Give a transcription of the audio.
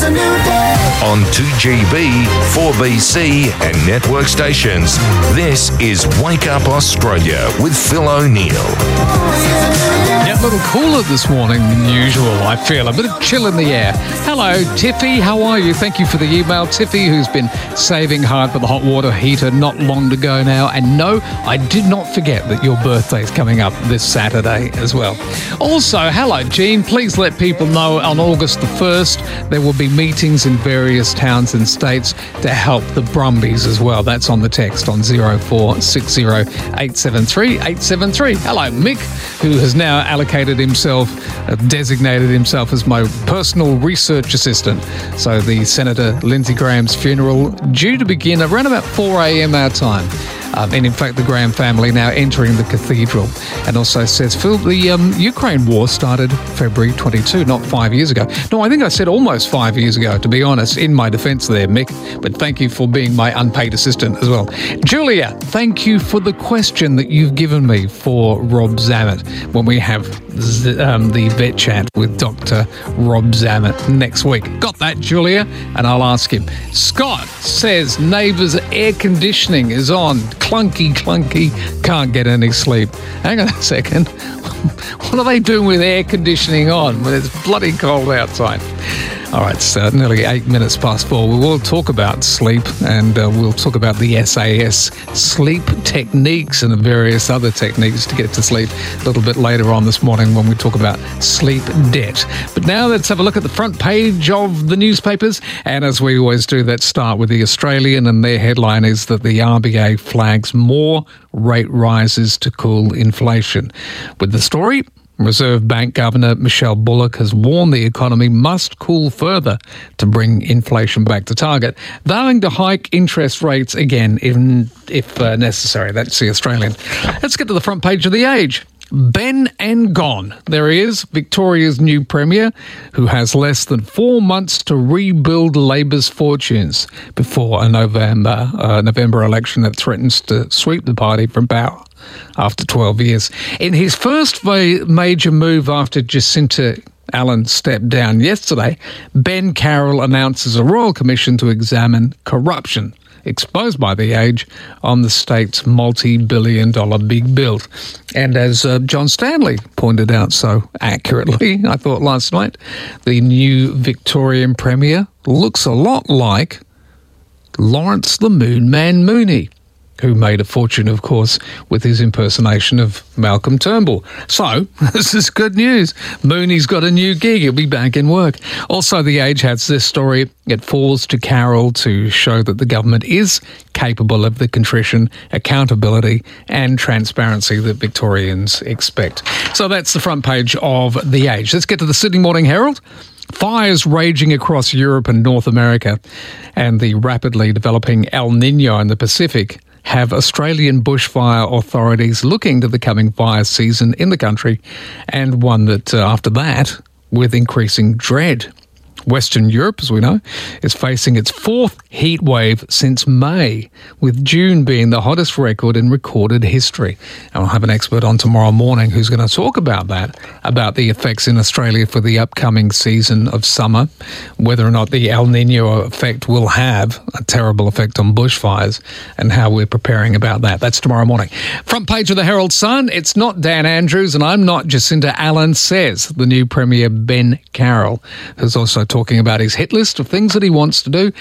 a new day. On 2GB, 4BC and network stations, this is Wake Up Australia with Phil O'Neill. Yeah, a little cooler this morning than usual, I feel. A bit of chill in the air. Hello, Tiffy. How are you? Thank you for the email. Tiffy, who's been saving hard for the hot water heater not long to go now. And no, I did not forget that your birthday's coming up this Saturday as well. Also, hello, Jean. Please let people know on August the 1st, there will be meetings in various towns and states to help the Brumbies as well. That's on the text on 0460 873 873. Hello, Mick, who has now designated himself as my personal research assistant. So the Senator Lindsey Graham's funeral due to begin around about 4 a.m. our time. And in fact, the Graham family now entering the cathedral. And also says, Phil, the Ukraine war started February 22, not 5 years ago. No, I think I said almost 5 years ago, to be honest, in my defence there, Mick. But thank you for being my unpaid assistant as well. Julia, thank you for the question that you've given me for Rob Zammit when we have the vet chat with Dr. Rob Zammit next week. Got that, Julia? And I'll ask him. Scott says neighbours' air conditioning is on. Clunky, can't get any sleep. Hang on a second. What are they doing with air conditioning on when it's bloody cold outside? All right, so nearly 8 minutes past 4. We will talk about sleep and we'll talk about the SAS sleep techniques and the various other techniques to get to sleep a little bit later on this morning when we talk about sleep debt. But now let's have a look at the front page of the newspapers. And as we always do, let's start with the Australian, and their headline is that the RBA flags more rate rises to cool inflation. With the story, Reserve Bank Governor Michelle Bullock has warned the economy must cool further to bring inflation back to target, vowing to hike interest rates again if necessary. That's the Australian. Let's get to the front page of The Age. Ben and gone. There he is, Victoria's new Premier, who has less than 4 months to rebuild Labor's fortunes before a November election that threatens to sweep the party from power after 12 years. In his first major move after Jacinta Allen stepped down yesterday, Ben Carroll announces a royal commission to examine corruption exposed by The Age on the state's multi-billion-dollar big build. And as John Stanley pointed out so accurately, I thought last night, the new Victorian Premier looks a lot like Lawrence the Moon Man Mooney, who made a fortune, of course, with his impersonation of Malcolm Turnbull. So, this is good news. Mooney's got a new gig. He'll be back in work. Also, The Age has this story. It falls to Carroll to show that the government is capable of the contrition, accountability and transparency that Victorians expect. So that's the front page of The Age. Let's get to the Sydney Morning Herald. Fires raging across Europe and North America, and the rapidly developing El Niño in the Pacific have Australian bushfire authorities looking to the coming fire season in the country, and one that, after that, with increasing dread. Western Europe, as we know, is facing its fourth heat wave since May, with June being the hottest record in recorded history. And we'll have an expert on tomorrow morning who's going to talk about that, about the effects in Australia for the upcoming season of summer, whether or not the El Niño effect will have a terrible effect on bushfires, and how we're preparing about that. That's tomorrow morning. Front page of the Herald Sun, it's not Dan Andrews and I'm not Jacinta Allen, says the new Premier Ben Carroll, who's also talking about his hit list of things that he wants to do